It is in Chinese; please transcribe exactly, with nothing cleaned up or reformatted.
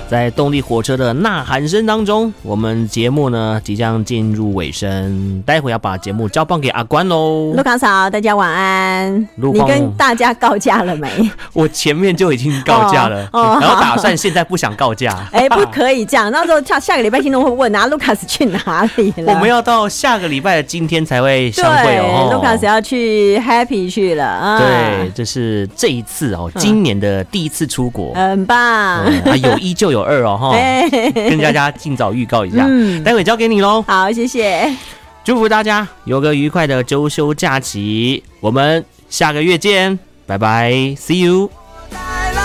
在动力火车的呐喊声当中，我们节目呢即将进入尾声，待会要把节目交棒给阿关喽。 卢卡嫂，大家晚安。 你跟大家告假了没？ 我前面就已经告假了，哦哦、然后打算现在不想告假。 哎、欸，不可以这样，到时候下下个礼拜听众会问啊，卢卡斯去哪里了？ 我们要到下个礼拜的今天才会相会哦。 卢卡斯要去 Happy 去了啊。 对，这是这一次哦，今年的第一次出国， 很棒。 嗯、啊，有一就有二哦哈，跟大家尽早预告一下，嗯、待会交给你喽。 好，谢谢， 祝福大家有个愉快的周休假期，我们下个月见，拜拜 ，See you。